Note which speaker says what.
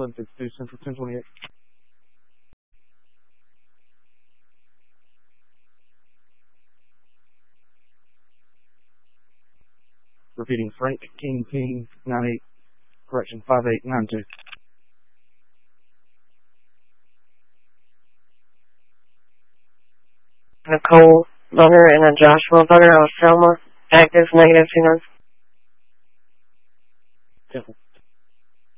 Speaker 1: 1162 Central 1028. Repeating, Frank King King 98, correction 5892.
Speaker 2: Nicole Bugger and a Joshua Bugger out of Selma. Active, negative, 2 months.
Speaker 1: Temple.